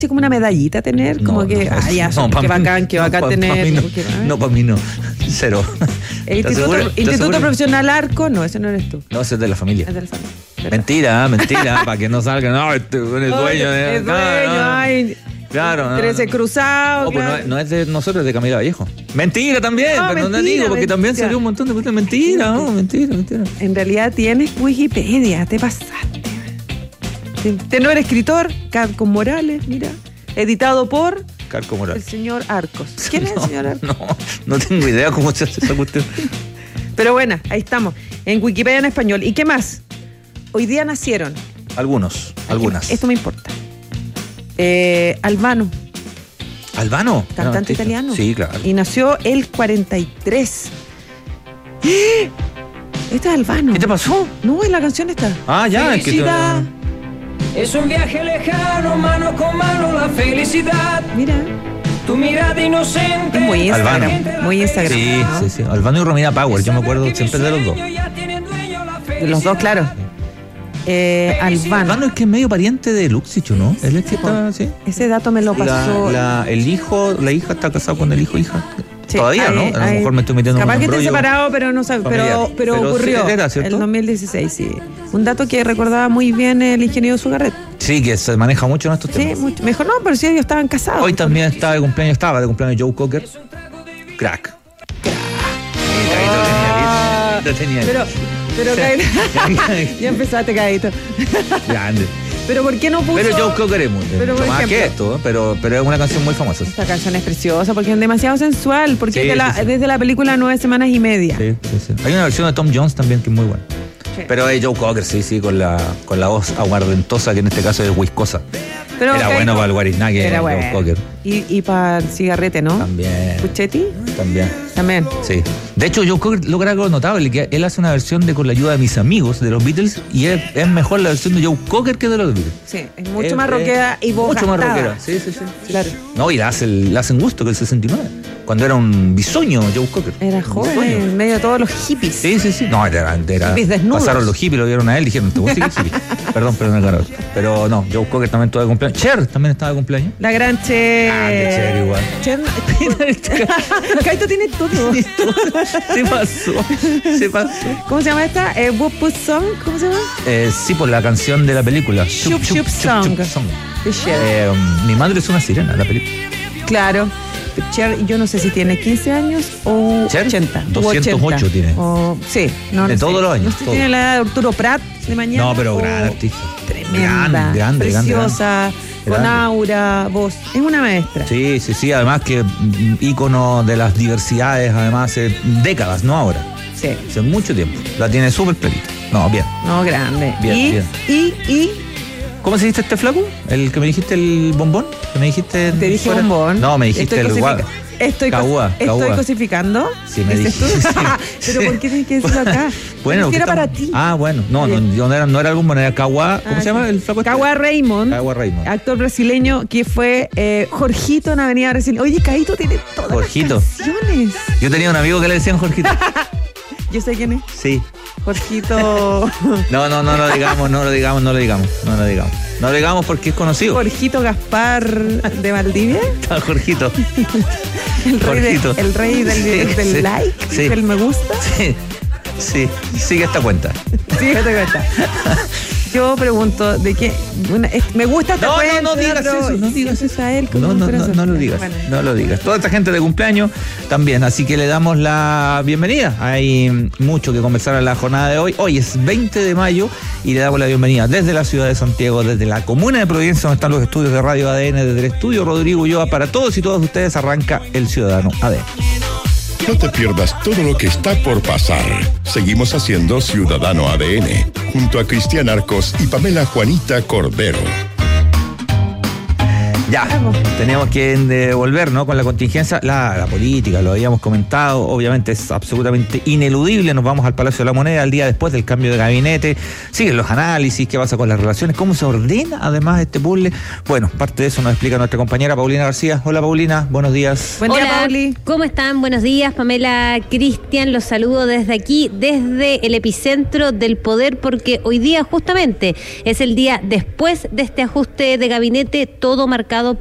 como una medallita tener, como que, qué bacán tener. No, para mí no, cero. El Instituto Profesional Arco, no, ese no eres tú. No, ese es de la familia. Es de la familia. Mentira, para que no salga, no, este es el dueño. Es dueño, ay. Claro, 13 cruzados. No, pues no es de nosotros, es de Camila Vallejo. Mentira también, pero no digo, porque también salió un montón de cosas. Mentira. En realidad tienes Wikipedia, te pasaste. Tenor escritor, Carco Morales, mira. Editado por Carco Morales. El señor Arcos. ¿Quién es el señor Arcos? No tengo idea cómo se hace esa cuestión. Pero bueno, ahí estamos. En Wikipedia en español. ¿Y qué más? Hoy día nacieron. Algunas. Esto me importa. Albano. ¿Albano? Cantante italiano. Sí, claro. Y nació el 43. Este es Albano. ¿Qué te pasó? No, es la canción esta. Ah, ya. Felicidad. Es un viaje lejano, mano con mano, la felicidad. Mira. Tu mirada inocente. Es muy Instagram. Albano. Muy Instagram. Sí, ¿no? sí. Albano y Romina Power, yo me acuerdo siempre de los dos. De los dos, claro. Albano. Albano es que es medio pariente de Luxich, ¿no? Él es que está, ¿sí? Ese dato me lo pasó. La hija está casado con el hija. Sí, todavía, ¿no? A lo mejor me estoy metiendo en un capaz que esté embrollo separado, pero no sabe, pero ocurrió. Sí, era, ¿cierto? El 2016, sí. Un dato que recordaba muy bien el ingeniero Zugarret. Sí, que se maneja mucho en estos temas. Sí, mucho. Mejor no, pero sí ellos estaban casados. Hoy también estaba de cumpleaños Joe Cocker. Crack. Tenía. Pero ya empezaste, Caíto. Grande. Pero ¿por qué no puso? Pero Joe Cocker es mucho más que esto, pero es una canción muy famosa. Esta canción es preciosa porque es demasiado sensual, porque sí, es desde la película 9 semanas y media. Sí. Hay una versión de Tom Jones también que es muy buena. Sí. Pero es Joe Cocker, sí, con la voz aguardentosa, que en este caso es whiskosa. Pero era bueno para el guariznaque, era bueno. Joe Cocker. Y para el cigarrete, ¿no? También. ¿Puchetti? También. Sí. De hecho, Joe Cocker logra algo notable, que él hace una versión con la ayuda de mis amigos de los Beatles, y es mejor la versión de Joe Cocker que de los Beatles. Sí, es mucho más rockera y voz mucho gastada. Más rockera, sí. Claro. No, y le hacen gusto, que el 69. Cuando era un bisoño, Joe Cocker. Era joven, en medio de todos los hippies. Sí. No, era hippies desnudos. Pasaron los hippies, lo vieron a él, dijeron, te voy a seguir hippie. Perdón, claro. Pero no, Joe Cocker también estaba de cumpleaños. Cher también estaba de cumpleaños. La gran Cher. Cher igual. Caito tiene todo. Se pasó. ¿Cómo se llama esta? Whoop Song, ¿cómo se llama? Sí, por la canción de la película. Chup Song. De Cher. Mi madre es una sirena, la película. Claro. Cher, yo no sé si tiene 15 años o Cher, 80. 208 80. Tiene. Sí, no de todos los años. No sé si tiene la edad de Arturo Prat de mañana. No, pero gran artista. Tremenda. Grande, preciosa, con aura, voz. Es una maestra. Sí. Además que ícono de las diversidades, además hace décadas, no ahora. Sí. Hace mucho tiempo. La tiene súper clarita. No, bien. No, grande. Bien. Y ¿cómo se dijiste este flaco? ¿El que me dijiste el bombón? ¿Que me dijiste? ¿Te dije fuera? bombón? No, me dijiste el guau. ¿Estoy cosificando? Sí, me dijiste. ¿Pero por qué tienes que decirlo acá? Bueno, era para ti. Ah, bueno. No era el bombón, era Cagua. ¿Cómo se llama el flaco? Cagua Raymond. Actor brasileño que fue Jorgito en Avenida Brasil. Oye, Caíto tiene todas Jorgito. las canciones. Yo tenía un amigo que le decían Jorgito. Yo sé quién es. Sí. Jorgito. No lo digamos. No lo digamos porque es conocido. Jorgito Gaspar de Valdivia. Jorgito. El rey del like, sí. Del me gusta. Sí. Sigue esta cuenta. Yo pregunto de qué me gusta esta cuenta. No digas eso a él. No lo digas. Bueno. No lo digas. Toda esta gente de cumpleaños también, así que le damos la bienvenida. Hay mucho que conversar en la jornada de hoy. Hoy es 20 de mayo y le damos la bienvenida desde la ciudad de Santiago, desde la comuna de Providencia, donde están los estudios de Radio ADN, desde el estudio Rodrigo Ulloa. Para todos y todas ustedes arranca El Ciudadano ADN. No te pierdas todo lo que está por pasar. Seguimos haciendo Ciudadano ADN, junto a Cristian Arcos y Pamela Juanita Cordero. Ya, tenemos que volver, ¿no? Con la contingencia, la política, lo habíamos comentado, obviamente es absolutamente ineludible. Nos vamos al Palacio de la Moneda al día después del cambio de gabinete, siguen los análisis, qué pasa con las relaciones, cómo se ordena además este puzzle. Bueno, parte de eso nos explica nuestra compañera Paulina García. Hola Paulina, buenos días. Buen día, Pauli. ¿Cómo están? Buenos días, Pamela, Cristian, los saludo desde aquí, desde el epicentro del poder, porque hoy día justamente es el día después de este ajuste de gabinete, todo marcado